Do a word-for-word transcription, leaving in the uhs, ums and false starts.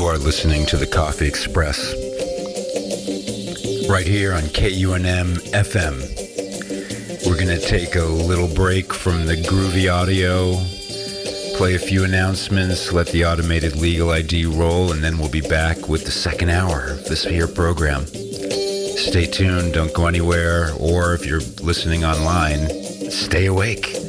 are listening to the Coffee Express right here on K U N M F M. We're going to take a little break from the groovy audio, play a few announcements, let the automated legal I D roll, and then we'll be back with the second hour of this here program. Stay tuned, don't go anywhere, or if you're listening online, stay awake.